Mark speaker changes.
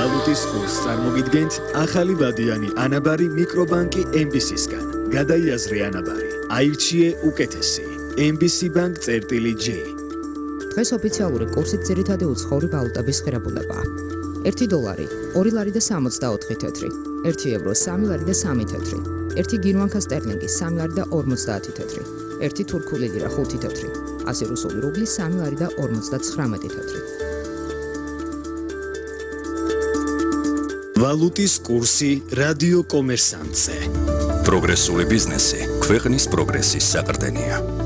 Speaker 1: ვალუტის კურსს წარმოგიდგენთ ახალი ვადიანი ანაბარი მიკრობანკი MBC-სგან. გადაიაზრე ანაბარი, აირჩიე უკეთესი. MBC Bank წერტილი J.
Speaker 2: დღეს ოფიციალური კურსით ძირითადი უცხოური ვალუტების ღირებულებაა. 1 დოლარი 2 ლარი და 64 თეთრი, 1 ევრო 3 ლარი და 3 თეთრი, 1 გირვანკა სტერლინგი 3 ლარი და 50 თეთრი, 1 თურქული ლირა 5 თეთრი, 100 რუსული რუბლი 3 ლარი და 59 თეთრი.
Speaker 1: ვალუტის კურსი რადიო კომერსანტზე.
Speaker 3: პროგრესული ბიზნესი ქვეყნის პროგრესის საყრდენია.